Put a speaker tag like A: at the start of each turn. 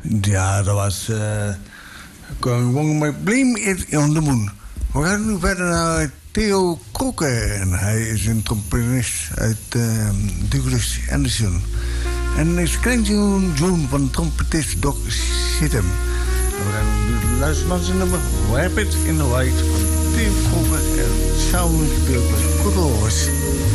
A: Ja, dat was... Going My Blame It on the Moon. We gaan nu verder naar Theo Krokke. En hij is een trompetist uit Douglas Anderson. En is Kleintje Joan van trompetist Doc Sittem. We gaan nu luisteren naar zijn nummer Rabbit in the White van Theo Krokke. En samen gespeeld met Kurt Loris.